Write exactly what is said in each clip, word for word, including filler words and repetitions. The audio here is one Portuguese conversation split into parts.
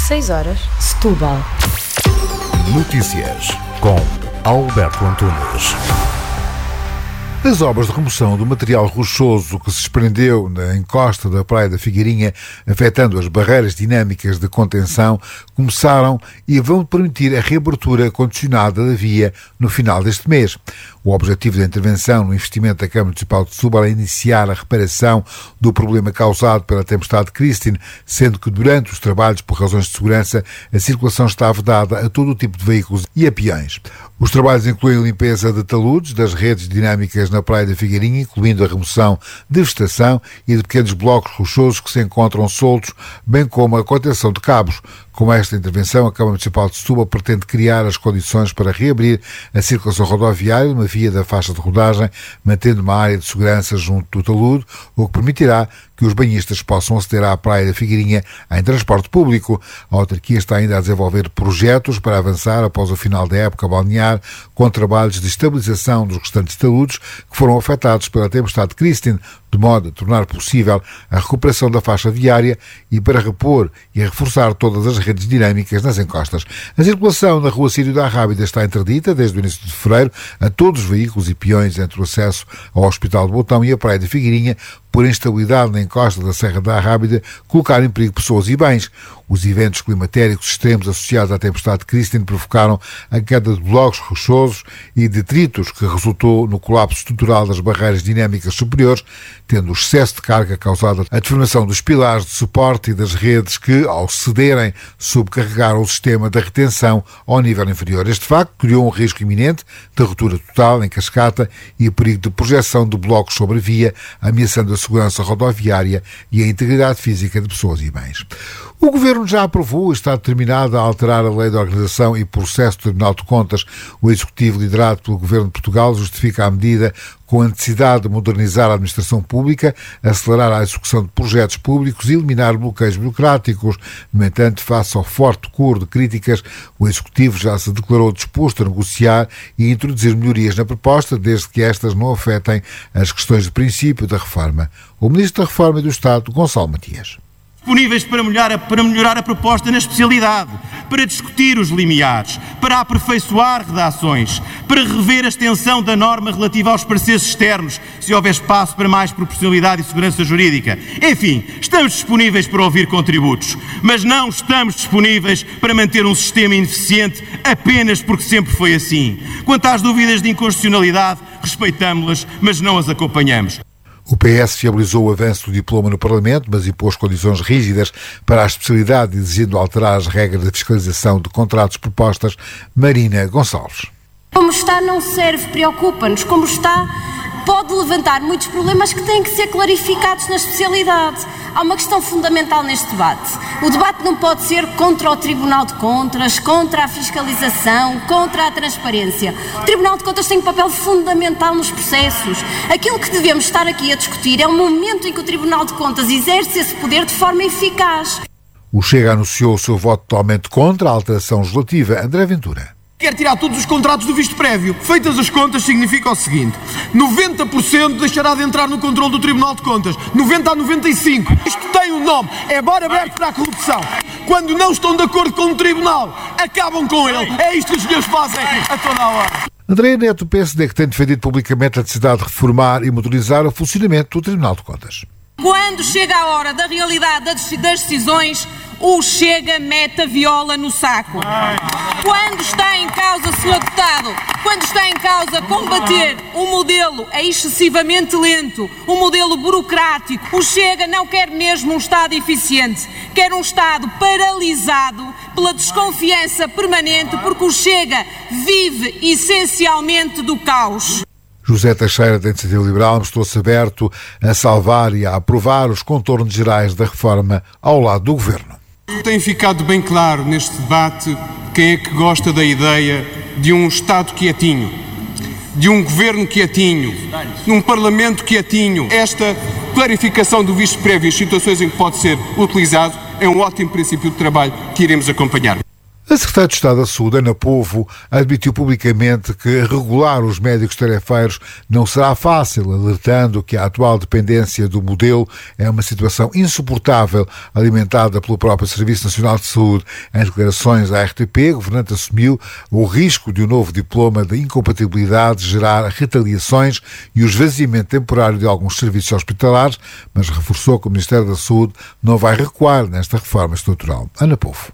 seis horas, Setúbal. Notícias com Alberto Antunes. As obras de remoção do material rochoso que se desprendeu na encosta da Praia da Figueirinha, afetando as barreiras dinâmicas de contenção, começaram e vão permitir a reabertura condicionada da via no final deste mês. O objetivo da intervenção no investimento da Câmara Municipal de Setúbal é iniciar a reparação do problema causado pela tempestade Christine, sendo que durante os trabalhos por razões de segurança a circulação está vedada a todo o tipo de veículos e a peões. Os trabalhos incluem a limpeza de taludes das redes dinâmicas na Praia da Figueirinha, incluindo a remoção de vegetação e de pequenos blocos rochosos que se encontram soltos, bem como a contenção de cabos. Com esta intervenção, a Câmara Municipal de Setúbal pretende criar as condições para reabrir a circulação rodoviária numa via da faixa de rodagem, mantendo uma área de segurança junto do talude, o que permitirá que os banhistas possam aceder à Praia da Figueirinha em transporte público. A autarquia está ainda a desenvolver projetos para avançar após o final da época balnear, com trabalhos de estabilização dos restantes taludes que foram afetados pela tempestade Christine, de modo a tornar possível a recuperação da faixa viária e para repor e reforçar todas as redes dinâmicas nas encostas. A circulação na rua Círio da Arrábida está interdita desde o início de fevereiro a todos os veículos e peões entre o acesso ao Hospital de Botão e a Praia da Figueirinha, por instabilidade na encosta da Serra da Arrábida, colocar em perigo pessoas e bens. Os eventos climatéricos extremos associados à tempestade Christine provocaram a queda de blocos rochosos e detritos que resultou no colapso estrutural das barreiras dinâmicas superiores, tendo o excesso de carga causado a deformação dos pilares de suporte e das redes que, ao cederem, subcarregaram o sistema da retenção ao nível inferior. Este facto criou um risco iminente de ruptura total em cascata e perigo de projeção de blocos sobre a via, ameaçando a segurança rodoviária e a integridade física de pessoas e bens. O Governo já aprovou e está determinado a alterar a Lei de Organização e Processo do Tribunal de Contas. O Executivo, liderado pelo Governo de Portugal, justifica a medida com a necessidade de modernizar a administração pública, acelerar a execução de projetos públicos e eliminar bloqueios burocráticos. No entanto, face ao forte coro de críticas, o Executivo já se declarou disposto a negociar e introduzir melhorias na proposta, desde que estas não afetem as questões de princípio da reforma. O Ministro da Reforma e do Estado, Gonçalo Matias. Disponíveis para melhorar, a, para melhorar a proposta na especialidade, para discutir os limiares, para aperfeiçoar redações, para rever a extensão da norma relativa aos pareceres externos, se houver espaço para mais proporcionalidade e segurança jurídica. Enfim, estamos disponíveis para ouvir contributos, mas não estamos disponíveis para manter um sistema ineficiente apenas porque sempre foi assim. Quanto às dúvidas de inconstitucionalidade, respeitamos-las, mas não as acompanhamos. O P S viabilizou o avanço do diploma no Parlamento, mas impôs condições rígidas para a especialidade, exigindo alterar as regras de fiscalização de contratos propostas. Marina Gonçalves. Como está não serve, preocupa-nos. Como está pode levantar muitos problemas que têm que ser clarificados na especialidade. Há uma questão fundamental neste debate. O debate não pode ser contra o Tribunal de Contas, contra a fiscalização, contra a transparência. O Tribunal de Contas tem um papel fundamental nos processos. Aquilo que devemos estar aqui a discutir é o momento em que o Tribunal de Contas exerce esse poder de forma eficaz. O Chega anunciou o seu voto totalmente contra a alteração legislativa. André Ventura. Quer tirar todos os contratos do visto prévio. Feitas as contas, significa o seguinte: noventa por cento deixará de entrar no controle do Tribunal de Contas. noventa a noventa e cinco. Isto tem um nome. É bar aberto para a corrupção. Quando não estão de acordo com o Tribunal, acabam com ele. É isto que os senhores fazem a toda a hora. André Neto, P S D, que tem defendido publicamente a necessidade de reformar e modernizar o funcionamento do Tribunal de Contas. Quando chega a hora da realidade das decisões, o Chega mete a viola no saco. Quando está em causa, senhor Deputado, quando está em causa combater um modelo excessivamente lento, um modelo burocrático, o Chega não quer mesmo um Estado eficiente, quer um Estado paralisado pela desconfiança permanente, porque o Chega vive essencialmente do caos. José Teixeira, da Iniciativa Liberal, mostrou-se aberto a salvar e a aprovar os contornos gerais da reforma ao lado do Governo. Tem ficado bem claro neste debate quem é que gosta da ideia de um Estado quietinho, de um Governo quietinho, de um Parlamento quietinho. Esta clarificação do visto prévio e as situações em que pode ser utilizado é um ótimo princípio de trabalho que iremos acompanhar. A Secretária de Estado da Saúde, Ana Povo, admitiu publicamente que regular os médicos tarefeiros não será fácil, alertando que a atual dependência do modelo é uma situação insuportável, alimentada pelo próprio Serviço Nacional de Saúde. Em declarações à R T P, o governante assumiu o risco de um novo diploma de incompatibilidade gerar retaliações e o esvaziamento temporário de alguns serviços hospitalares, mas reforçou que o Ministério da Saúde não vai recuar nesta reforma estrutural. Ana Povo.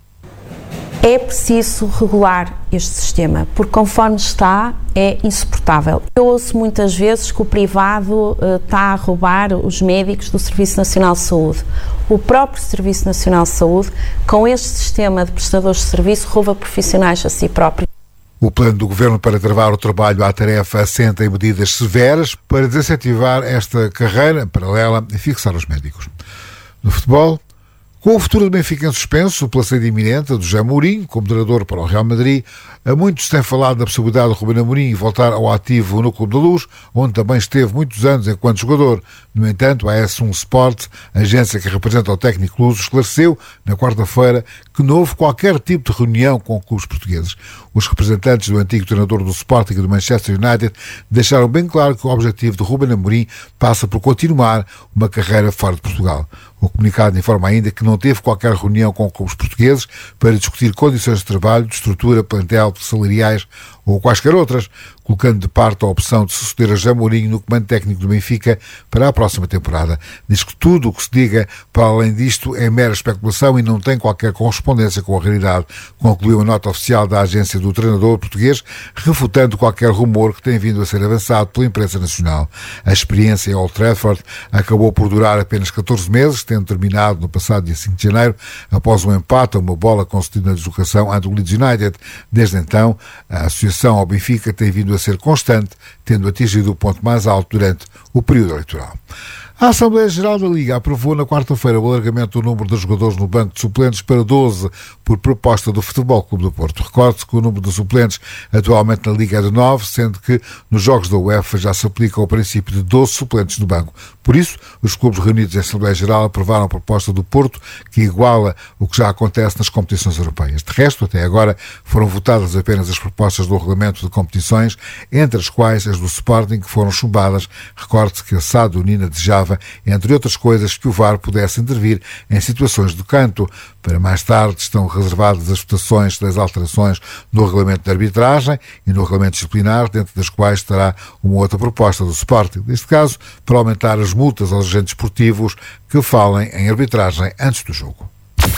É preciso regular este sistema, porque conforme está, é insuportável. Eu ouço muitas vezes que o privado uh, está a roubar os médicos do Serviço Nacional de Saúde. O próprio Serviço Nacional de Saúde, com este sistema de prestadores de serviço, rouba profissionais a si próprio. O plano do Governo para travar o trabalho à tarefa assenta em medidas severas para desincentivar esta carreira paralela e fixar os médicos. No futebol, com o futuro do Benfica em suspenso, pela saída iminente do José Mourinho, como treinador para o Real Madrid, a muitos têm falado da possibilidade de Ruben Amorim voltar ao ativo no Clube da Luz, onde também esteve muitos anos enquanto jogador. No entanto, a S um Sport, a agência que representa o técnico luso, esclareceu na quarta-feira que não houve qualquer tipo de reunião com clubes portugueses. Os representantes do antigo treinador do Sporting e do Manchester United deixaram bem claro que o objetivo de Ruben Amorim passa por continuar uma carreira fora de Portugal. O comunicado informa ainda que não teve qualquer reunião com clubes portugueses para discutir condições de trabalho, de estrutura, plantel, salariais ou quaisquer outras, colocando de parte a opção de suceder a José Mourinho no comando técnico do Benfica para a próxima temporada. Diz que tudo o que se diga para além disto é mera especulação e não tem qualquer correspondência com a realidade, concluiu a nota oficial da agência do treinador português, refutando qualquer rumor que tem vindo a ser avançado pela imprensa nacional. A experiência em Old Trafford acabou por durar apenas catorze meses, tendo terminado no passado dia cinco de janeiro, após um empate a uma bola concedida na deslocação ante o Leeds United. Desde então, a associação ao Benfica tem vindo a ser constante, tendo atingido o ponto mais alto durante o período eleitoral. A Assembleia Geral da Liga aprovou na quarta-feira o alargamento do número de jogadores no banco de suplentes para doze, por proposta do Futebol Clube do Porto. Recorde-se que o número de suplentes atualmente na Liga é de nove, sendo que nos jogos da UEFA já se aplica o princípio de doze suplentes no banco. Por isso, os clubes reunidos em Assembleia Geral aprovaram a proposta do Porto, que iguala o que já acontece nas competições europeias. De resto, até agora, foram votadas apenas as propostas do regulamento de competições, entre as quais as do Sporting, que foram chumbadas. Recorde-se que a S A D Unina desejava, entre outras coisas, que o V A R pudesse intervir em situações de canto. Para mais tarde estão reservadas as votações das alterações no regulamento de arbitragem e no regulamento disciplinar, dentro das quais estará uma outra proposta do Sporting, neste caso, para aumentar as multas aos agentes esportivos que falem em arbitragem antes do jogo.